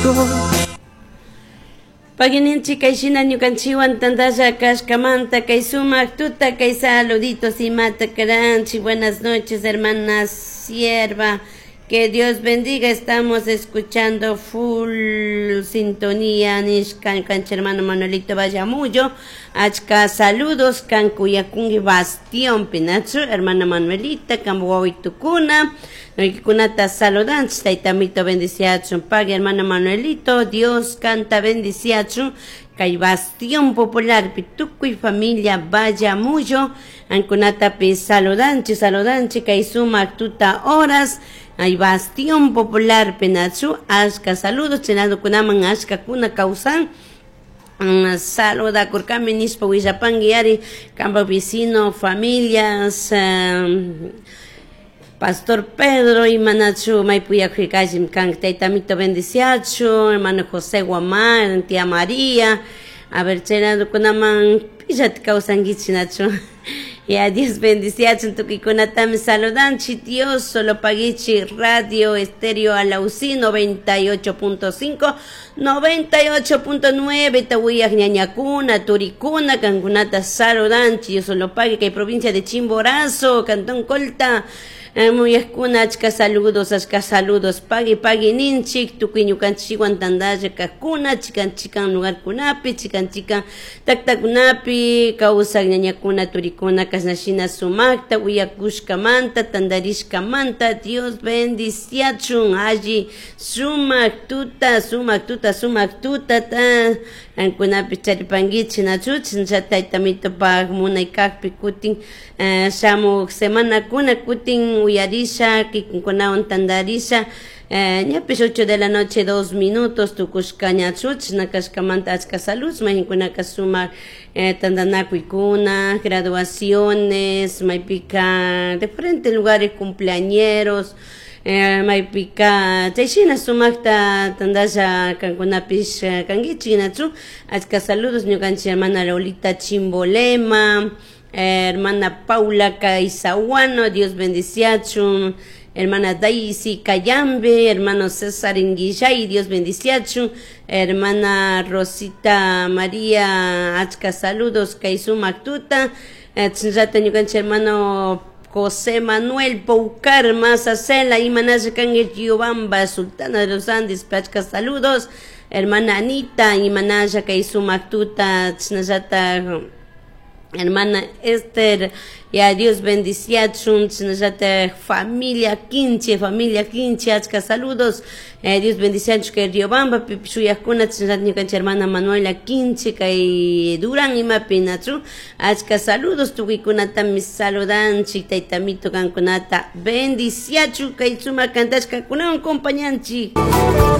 Pagininchi kaishina ñukanchiwan tantalla kashkamanta kay sumak tuta kay saluditos y mata caranchi. Buenas noches, hermana sierva. Que Dios bendiga. Estamos escuchando full sintonía. Nishkan cancha hermano Manuelito Vallamullo. Achka saludos. Kan Cuyakungi Bastión Pinachu. Hermana Manuelita. Camboawi Tucuna. Kunata saludantes. Taitamito bendiciachu. Pague hermano Manuelito. Dios canta bendiciachu. Kay Bastión Popular Pituco y familia Vallamullo. Ankunata pi saludanchi. Kay sumak tuta horas. Hay Bastión Popular Penachu, Ashka saludos, chenado kunaman Ashka kuna kausan. Saluda Kurkami Nispa Huillapanguiari, campo vecino, familias, Pastor Pedro y Manachu, Maipuya Krikajim Kang Taitamito Bendiciachu, hermano José Guamar, tía María, a ver, chenado kunaman, pillat kausan gichinachu. Ya Dios bendiciachu tukikunatami saludanchi. Dios solo paguichi radio estéreo Alausí 98.5 98.9 Tahuiyak ñañakuna turikuna kankunata saludanchi. Yo solo pague que provincia de Chimborazo, Cantón Colta. Muy escuna, achka saludos, pague ninchik, tuquiñucanchiwan tandaya kakuna, chican lugar kunapi, chican takta kunapi, causa ñañakuna turikuna, kasnashina sumakta, huyakushka manta, tandarishka manta. Dios bendiciachun, allí sumak tuta, ta. Ankunapi charipangichi nachuchin chataytamito pag munay kakpi kutin shamuk semana kuna kutin uyarisha kikunkunawan tandarisha ñapis 8 de la noche 2 minutos tukushka ñachuch nakashkamanta achka salud majinkunaka sumak tandanakuykuna graduaciones maypika diferentes lugares cumpleañeros Maipika Taishina sumakta tandaya kankunapish kangichinachu. Achka saludos ñukanchi hermana Lolita Chimbolema, hermana Paula Caizahuano, Dios bendiciachu, hermana Daisy Cayambe, hermano César Inguillay, Dios bendiciachu, hermana Rosita María, achka saludos Kaisumaktuta, tsinrata ñukanchi hermano José Manuel Poucar Mazacela y Manaya Kangel Yobamba, Sultana de los Andes, Pachka saludos, hermana Anita y Manaya Kaisumaktuta, Tznayata, hermana Esther, ya Dios bendiciachun, Tznayata, familia Quinche, achka saludos, Dios bendiciachun, que Riobamba, Pipishuyakuna, Tznayata, hermana Manuela Quinche, que Durán y Mapinachu, achka saludos, Tukikunata, mis saludan, Chitaitamito, Canconata, bendiciachu, Kaitsuma, Cantachka, Kunan, compañanchi.